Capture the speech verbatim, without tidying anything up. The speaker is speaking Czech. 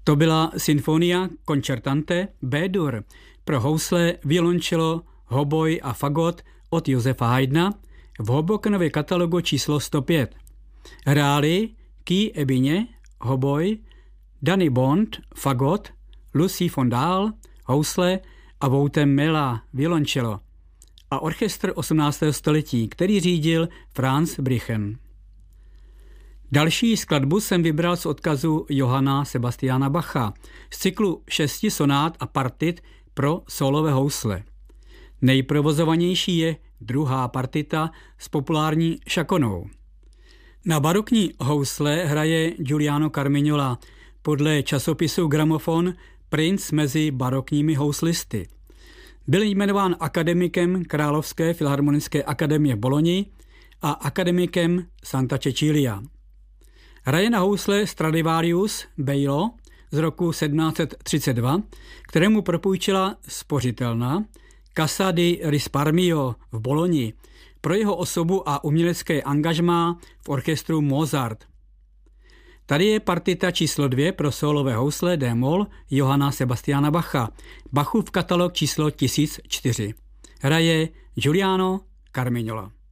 To byla Sinfonia Concertante B-dur pro housle, violončelo, hoboj a fagot od Josefa Haydna v Hobokenově katalogu číslo sto pět. Hráli Guy Ebině, hoboj, Danny Bond, fagot, Lucie von Dahl, housle a Wouter Mela, violončelo a orchestr osmnáctého století, který řídil Franz Brichen. Další skladbu jsem vybral z odkazu Johanna Sebastiana Bacha z cyklu šesti sonát a partit pro sólové housle. Nejprovozovanější je druhá partita s populární šakonou. Na barokní housle hraje Giuliano Carmignola, podle časopisu Gramofon princ mezi barokními houslisty. Byl jmenován akademikem Královské filharmonické akademie v Boloni a akademikem Santa Cecilia. Hraje na housle Stradivarius Beilo z roku sedmnáct set třicet dva, kterému propůjčila spořitelna Casa di Risparmio v Boloni pro jeho osobu a umělecké angažmá v orchestru Mozart. Tady je partita číslo dvě pro sólové housle D-moll Johanna Sebastiana Bacha, Bachův katalog číslo tisíc čtyři. Hraje Giuliano Carmignola.